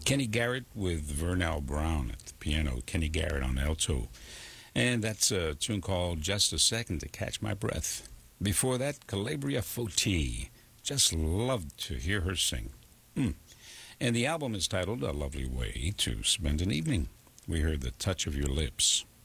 Kenny Garrett with Vernal Brown at the piano, Kenny Garrett on alto. And that's a tune called Just a Second to Catch My Breath. Before that, Calabria Foti. Just loved to hear her sing. And the album is titled A Lovely Way to Spend an Evening. We heard The Touch of Your Lips.